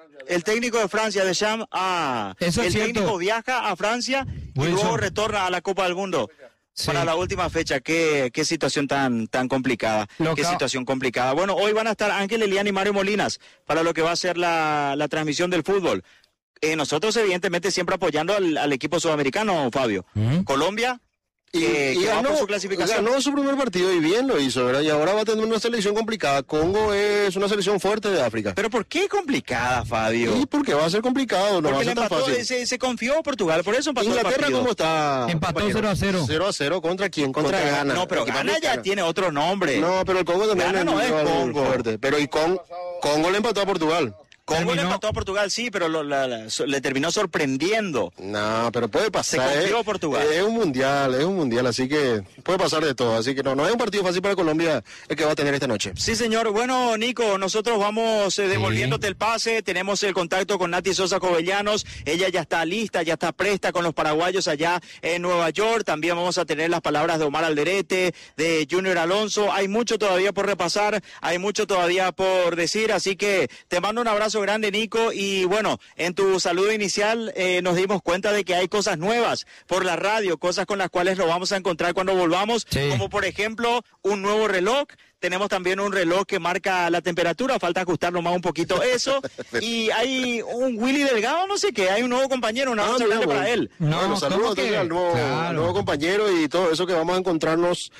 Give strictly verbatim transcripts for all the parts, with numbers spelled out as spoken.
El técnico de Francia, Deschamps, ah, Eso es el cierto. técnico viaja a Francia y Wilson. luego retorna a la Copa del Mundo. Sí. Para la última fecha, qué, qué situación tan, tan complicada, Lo qué ca- situación complicada. Bueno, hoy van a estar Ángel Eliana y Mario Molinas para lo que va a ser la, la transmisión del fútbol. Eh, nosotros evidentemente siempre apoyando al, al equipo sudamericano, Fabio. ¿Mm? Colombia, Y, que, y que va ganó, por su clasificación. ganó su primer partido y bien lo hizo, ¿verdad? Y ahora va a tener una selección complicada. Congo es una selección fuerte de África. Pero ¿por qué complicada, Fabio? Y porque va a ser complicado, no va a Porque le ser tan empató, fácil. se, se confió Portugal, por eso empató el Inglaterra, partido. ¿cómo está? Empató compañero? cero a cero. cero a cero, ¿contra quién? Contra, Contra Ghana. No, pero Equipo Ghana ya africano. tiene otro nombre. No, pero el Congo también Ghana no un es rival Congo. fuerte. Pero y Con, Congo le empató a Portugal. Congo le Terminó- empató a Portugal, sí, pero lo- la- la- so- le terminó sorprendiendo. No, pero puede pasar. Se confió eh. Portugal. Es un mundial, es un mundial, así que puede pasar de todo. Así que no, no es un partido fácil para Colombia el que va a tener esta noche. Sí, señor. Bueno, Nico, nosotros vamos eh, devolviéndote el pase. Tenemos el contacto con Nati Sosa Jovellanos. Ella ya está lista, ya está presta con los paraguayos allá en Nueva York. También vamos a tener las palabras de Omar Alderete, de Junior Alonso. Hay mucho todavía por repasar, hay mucho todavía por decir. Así que te mando un abrazo grande, Nico. Y bueno, en tu saludo inicial eh, nos dimos cuenta de que hay cosas nuevas por la radio, cosas con las cuales nos vamos a encontrar cuando volvamos, Sí. como por ejemplo un nuevo reloj. Tenemos también un reloj que marca la temperatura, falta ajustarlo más un poquito eso. Y hay un Willy Delgado, no sé qué, hay un nuevo compañero, un Ah, abrazo mira, grande bueno. para él. No, bueno, saludos ¿cómo entonces que? al nuevo, Claro. al nuevo compañero y todo eso que vamos a encontrarnos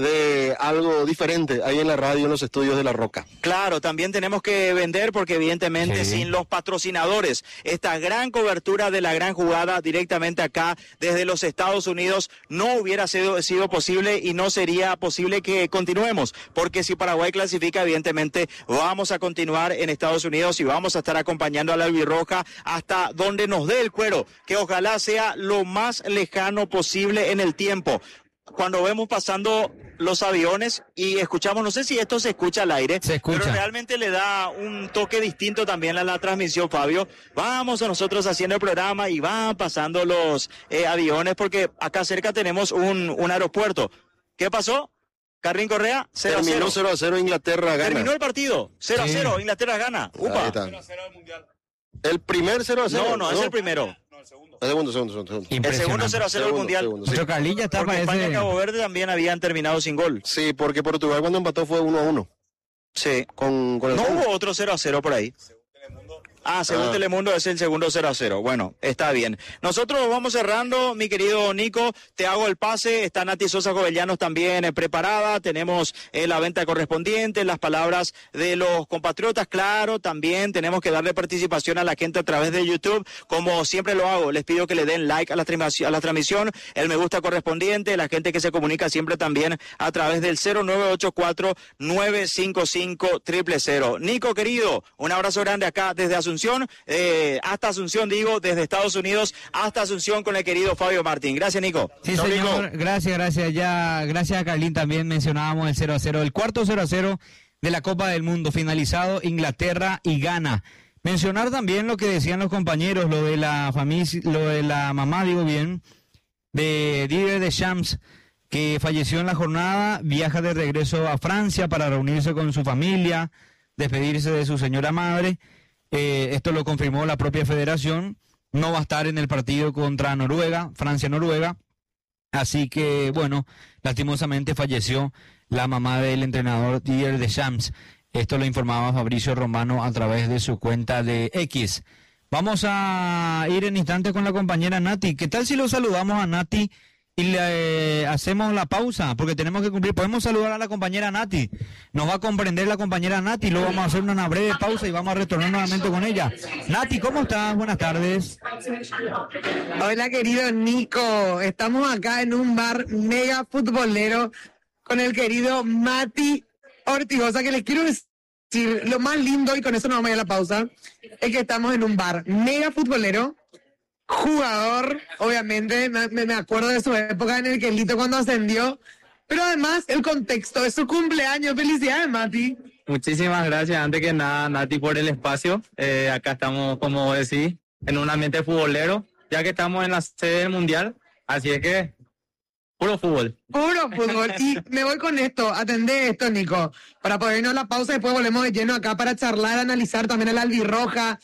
de algo diferente ahí en la radio, en los estudios de La Roca. Claro, también tenemos que vender porque evidentemente Sí. sin los patrocinadores, esta gran cobertura de la gran jugada directamente acá desde los Estados Unidos no hubiera sido, sido posible y no sería posible que continuemos, porque si Paraguay clasifica, evidentemente vamos a continuar en Estados Unidos y vamos a estar acompañando a la albirroja hasta donde nos dé el cuero, que ojalá sea lo más lejano posible en el tiempo. Cuando vemos pasando los aviones y escuchamos, no sé si esto se escucha al aire, Se escucha. pero realmente le da un toque distinto también a la transmisión, Fabio. Vamos a nosotros haciendo el programa y van pasando los eh, aviones porque acá cerca tenemos un, un aeropuerto. ¿Qué pasó? Carrín Correa, cero a cero. Terminó cero a cero, Inglaterra gana. Terminó el partido, cero a Sí. cero, Inglaterra gana. Ahí Upa. está. El primer cero a cero. No, no, es el primero. El segundo, segundo, segundo. segundo. El Impresionante. segundo cero a cero del Segundo, Mundial. segundo, sí. Pero Carlilla está, Porque España y parece... Cabo Verde también habían terminado sin gol. Sí, porque Portugal cuando empató fue uno a uno. Sí. Con, con el No Congo. hubo otro cero a cero por ahí. Ah, según Ah. Telemundo es el segundo cero a cero. Bueno, está bien. Nosotros vamos cerrando, mi querido Nico. Te hago el pase. Está Nati Sosa Jovellanos también eh, preparada. Tenemos eh, la venta correspondiente, las palabras de los compatriotas. Claro, también tenemos que darle participación a la gente a través de YouTube. Como siempre lo hago, les pido que le den like a la, transmisión- a la transmisión, el me gusta correspondiente, la gente que se comunica siempre también a través del cero nueve ocho cuatro nueve cinco cinco cero cero cero. Nico, querido, un abrazo grande acá desde Asunción. Eh, hasta Asunción, digo, desde Estados Unidos hasta Asunción con el querido Fabio Martín. Gracias, Nico. Sí, Chao, señor. Nico. Gracias, gracias. Ya, gracias a Carlín también mencionábamos el cero a cero. El cuarto cero a cero de la Copa del Mundo, finalizado Inglaterra y Ghana. Mencionar también lo que decían los compañeros, lo de la familia, lo de la mamá, digo bien, de Didier Deschamps, que falleció en la jornada, viaja de regreso a Francia para reunirse con su familia, despedirse de su señora madre. Eh, esto lo confirmó la propia federación. No va a estar en el partido contra Noruega, Francia-Noruega. Así que, bueno, lastimosamente falleció la mamá del entrenador Didier Deschamps. Esto lo informaba Fabricio Romano a través de su cuenta de X. Vamos a ir en instante con la compañera Nati. ¿Qué tal si lo saludamos a Nati y le eh, hacemos la pausa? Porque tenemos que cumplir. Podemos saludar a la compañera Nati. Nos va a comprender la compañera Nati. Luego vamos a hacer una breve pausa y vamos a retornar nuevamente con ella. Nati, ¿cómo estás? Buenas tardes. Hola, querido Nico. Estamos acá en un bar mega futbolero con el querido Mati Ortigosa, que les quiero decir lo más lindo, y con eso nos vamos a ir a la pausa, es que estamos en un bar mega futbolero, jugador, obviamente, me, me acuerdo de su época en el que Lito cuando ascendió, pero además el contexto es su cumpleaños. Felicidades, Mati. Muchísimas gracias, antes que nada, Nati, por el espacio. Eh, acá estamos, como vos decís, en un ambiente futbolero, ya que estamos en la sede del Mundial, así es que, puro fútbol. Puro fútbol. Y me voy con esto, atendé esto, Nico, para poder irnos a la pausa y después volvemos de lleno acá para charlar, analizar también el albirroja,